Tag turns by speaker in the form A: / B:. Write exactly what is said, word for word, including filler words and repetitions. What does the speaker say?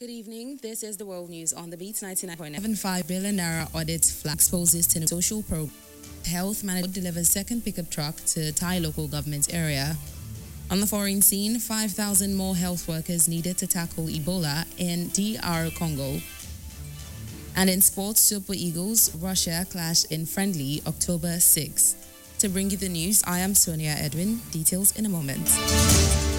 A: Good evening. This is the World News on the Beats ninety-nine point seven five billion naira audit flag exposes to social program. Health manager delivers second pickup truck to Thai local government area. On the foreign scene, five thousand more health workers needed to tackle Ebola in D R Congo. And in sports, Super Eagles, Russia clashed in friendly October sixth. To bring you the news, I am Sonia Edwin. Details in a moment.